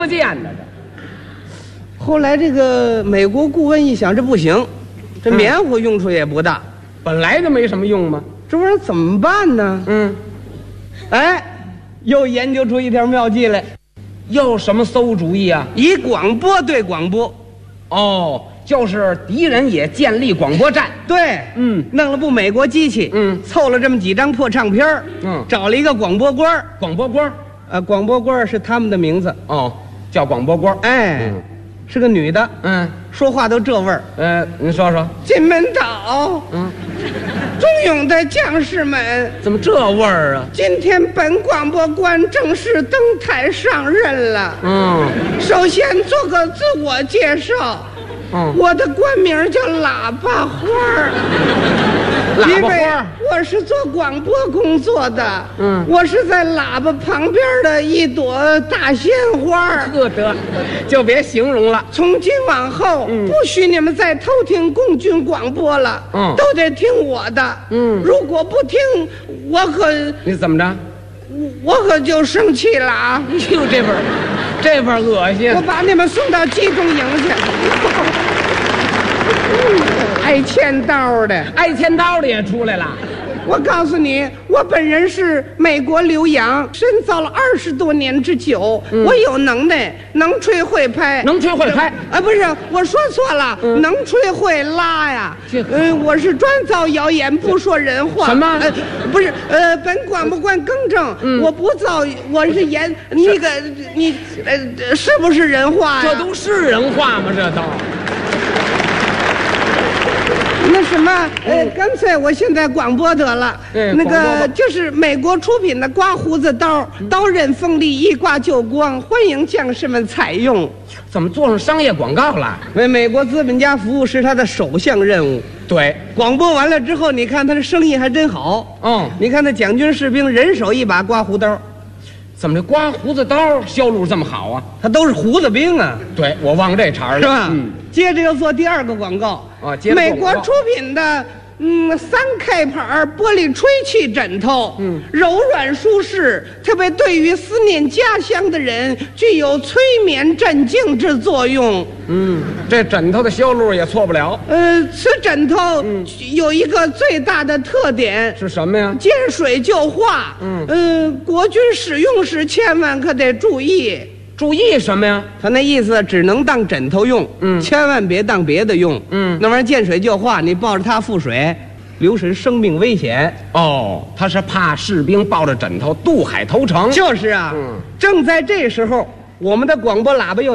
不见的后来这个美国顾问一想，这不行，这棉花用处也不大， 本来就没什么用嘛。 这玩意儿怎么办呢？哎，又研究出一条妙计来， 又什么馊主意啊？ 以广播对广播。 哦，就是敌人也建立广播站。 对，弄了部美国机器，凑了这么几张破唱片儿，找了一个广播官儿。 广播官儿， 广播官儿是他们的名字。 哦，叫广播官儿。 哎，是个女的。说话都这味儿。 您说说。 金门岛，忠勇的将士们， 怎么这味儿啊？ 今天本广播官正式登台上任了。首先做个自我介绍。我的官名叫喇叭花儿。 喇叭花儿， 我是做广播工作的。我是在喇叭旁边的一朵大鲜花。 得，就别形容了。 从今往后，不许你们再偷听共军广播了。都得听我的。如果不听，我可你怎么着？ 我可就生气了啊！ 哟，这份恶心！ 我把你们送到集中营去。挨千刀的， 挨千刀的也出来了。 我告诉你，我本人是美国留洋，深造了20多年之久。我有能耐，能吹会拍， 能吹会拍不是，我说错了，能吹会拉呀。我是专造谣言，不说人话。 什么？ 不是，本广播官更正，我不造，我是言那个你是不是人话呀？ 这都是人话吗？这都。 那什么，干脆我现在广播得了。那个就是美国出品的刮胡子刀，刀刃锋利，一刮就光，欢迎将士们采用。 怎么做上商业广告了？ 为美国资本家服务是他的首项任务。 对， 广播完了之后，你看他的生意还真好。你看那蒋军士兵人手一把刮胡刀。 怎么这刮胡子刀销路这么好啊？ 他都是胡子兵啊。 对，我忘这茬了， 是吧？接着又做第二个广告。美国出品的3K 牌玻璃吹气枕头，柔软舒适，特别对于思念家乡的人具有催眠镇静之作用。 这枕头的销路也错不了。 此枕头有一个最大的特点是什么呀？ 见水就化。国军使用时千万可得注意。 注意什么呀？ 他那意思只能当枕头用，千万别当别的用。那玩意儿见水就化，你抱着它赴水，留神生命危险。 他是怕士兵抱着枕头渡海投诚。 就是啊。正在这时候，我们的广播喇叭又